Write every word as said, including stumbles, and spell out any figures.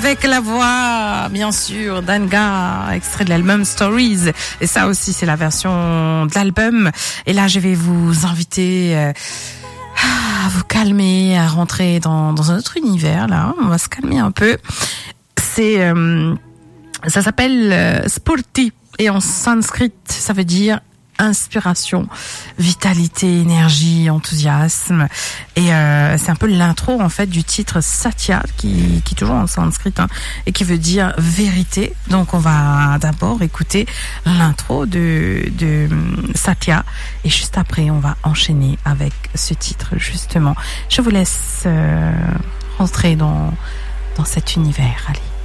avec la voix, bien sûr, d'Anga, extrait de l'album Stories. Et ça aussi, c'est la version de l'album. Et là, je vais vous inviter euh, à vous calmer, à rentrer dans, dans un autre univers. Là, on va se calmer un peu. C'est, euh, ça s'appelle euh, Spurti. Et en sanskrit, ça veut dire inspiration, vitalité, énergie, enthousiasme. Et euh, c'est un peu l'intro en fait du titre Satya, qui, qui est toujours en sanskrit, hein, et qui veut dire vérité. Donc on va d'abord écouter l'intro de, de Satya, et juste après on va enchaîner avec ce titre justement. Je vous laisse euh, rentrer dans, dans cet univers. Allez.